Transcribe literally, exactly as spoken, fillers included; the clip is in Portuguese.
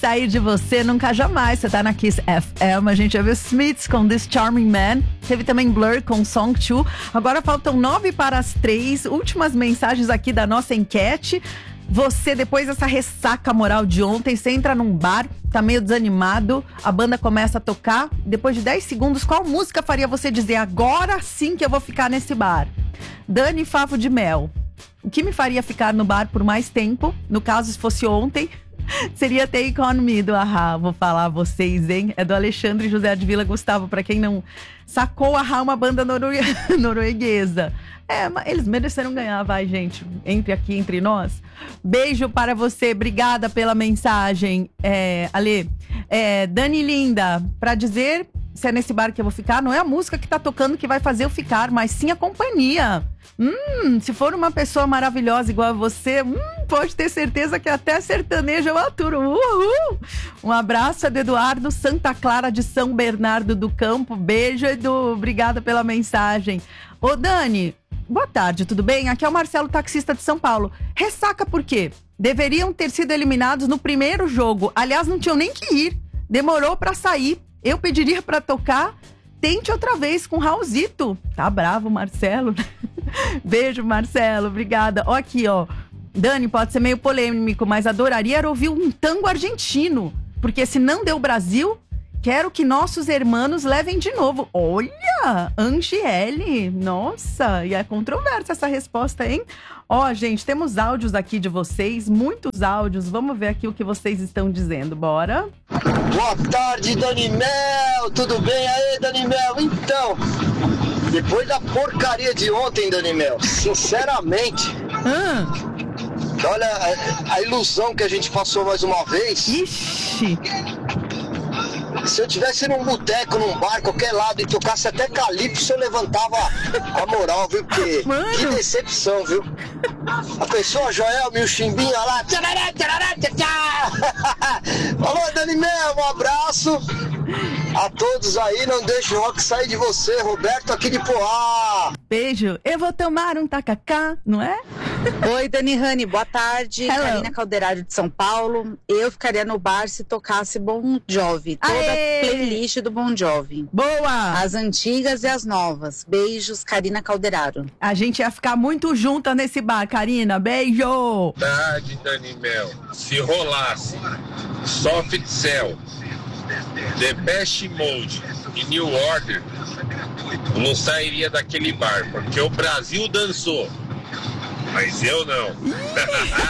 Sair de você nunca jamais. Você tá na Kiss F M. A gente já viu Smiths com This Charming Man. Teve também Blur com Song dois. Agora faltam nove para as três. Últimas mensagens aqui da nossa enquete. Você, depois dessa ressaca moral de ontem, você entra num bar, tá meio desanimado, a banda começa a tocar. Depois de dez segundos, qual música faria você dizer agora sim que eu vou ficar nesse bar? Dani Favo de Mel. O que me faria ficar no bar por mais tempo, no caso se fosse ontem, seria Take On Me do A-ha. Vou falar a vocês, hein? É do Alexandre José de Vila Gustavo. Pra quem não sacou, A-ha é uma banda norue... norueguesa. É, mas eles mereceram ganhar, vai, gente. Entre aqui, entre nós. Beijo para você, obrigada pela mensagem, é, Ale. É, Dani Linda, pra dizer se é nesse bar que eu vou ficar, não é a música que tá tocando que vai fazer eu ficar, mas sim a companhia. Hum, se for uma pessoa maravilhosa igual a você, hum, pode ter certeza que até sertanejo eu aturo. Uhul! Um abraço, é do Eduardo Santa Clara de São Bernardo do Campo. Beijo, Edu. Obrigada pela mensagem. Ô, Dani, boa tarde, tudo bem? Aqui é o Marcelo, taxista de São Paulo. Ressaca por quê? Deveriam ter sido eliminados no primeiro jogo. Aliás, não tinham nem que ir. Demorou pra sair. Eu pediria pra tocar. Tente outra vez com Raulzito. Tá bravo, Marcelo. Beijo, Marcelo. Obrigada. Ó aqui, ó. Dani, pode ser meio polêmico, mas adoraria era ouvir um tango argentino. Porque se não deu Brasil, quero que nossos hermanos levem de novo. Olha, Angele. Nossa, e é controversa essa resposta, hein? Ó, gente, temos áudios aqui de vocês, muitos áudios. Vamos ver aqui o que vocês estão dizendo. Bora. Boa tarde, Dani Mel. Tudo bem aí, Dani Mel? Então, depois da porcaria de ontem, Dani Mel, sinceramente, Ah. olha a, a ilusão que a gente passou mais uma vez. Ixi. Se eu tivesse num boteco, num bar, qualquer lado, e tocasse até Calypso, eu levantava a moral, viu? Porque Mano. que decepção, viu? A pessoa, Joel, meu chimbinha lá. Tcharará, tcharará, tchá, tchá. Falou, Dani Mel, um abraço a todos aí. Não deixe o rock sair de você. Roberto aqui de Poá. Beijo. Eu vou tomar um tacacá, não é? Oi, Dani Rani, boa tarde. Hello. Karina Calderaro de São Paulo. Eu ficaria no bar se tocasse Bon Jovi. Toda Aê! a playlist do Bon Jovi. Boa! As antigas e as novas. Beijos, Karina Calderaro. A gente ia ficar muito junta nesse bar, Karina. Beijo! Tarde, Dani Mel. Se rolasse Soft Cell, Depeche Mode e New Order, eu não sairia daquele bar, porque o Brasil dançou. Mas eu não.